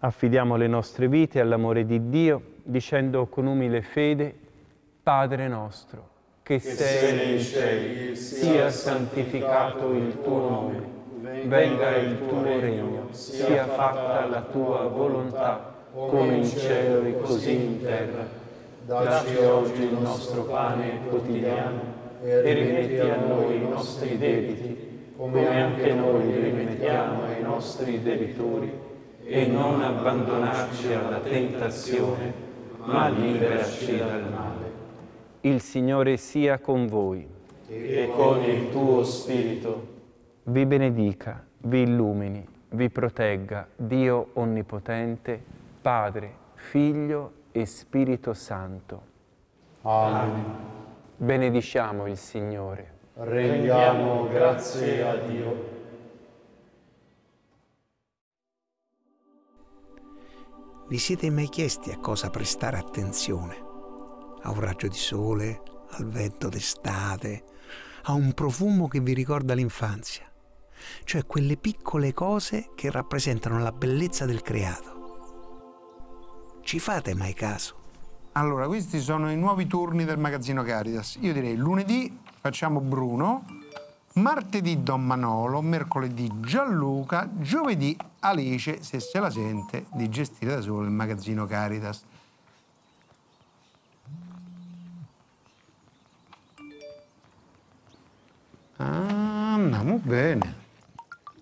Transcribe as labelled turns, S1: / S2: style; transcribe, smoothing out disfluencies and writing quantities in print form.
S1: Affidiamo le nostre vite all'amore di Dio, dicendo con umile fede: Padre nostro, che sei nei cieli, sia santificato il tuo nome, venga il tuo regno, sia fatta la tua volontà, come in cielo e così in terra. Dacci oggi il nostro pane quotidiano e rimetti a noi i nostri debiti, come anche noi rimettiamo ai nostri debitori, e non abbandonarci alla tentazione, ma liberaci dal male. Il Signore sia con voi. E con il tuo spirito. Vi benedica, vi illumini, vi protegga Dio Onnipotente, Padre, Figlio e Spirito Santo.
S2: Amen.
S1: Benediciamo il Signore.
S2: Rendiamo grazie a Dio.
S3: Vi siete mai chiesti a cosa prestare attenzione? A un raggio di sole, al vento d'estate, a un profumo che vi ricorda l'infanzia? Cioè quelle piccole cose che rappresentano la bellezza del creato. Ci fate mai caso?
S4: Allora, questi sono i nuovi turni del magazzino Caritas. Io direi lunedì facciamo Bruno, martedì Don Manolo, mercoledì Gianluca, giovedì Alice, se se la sente di gestire da solo il magazzino Caritas. Andiamo bene.